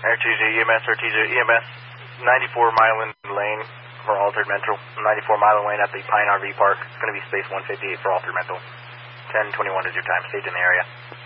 Air TJ EMS or TJ EMS, 94 Milan Lane for altered mental. 94 Milan Lane at the Pine RV Park. It's going to be space 158 for altered mental. 10:21 is your time. Stay in the area.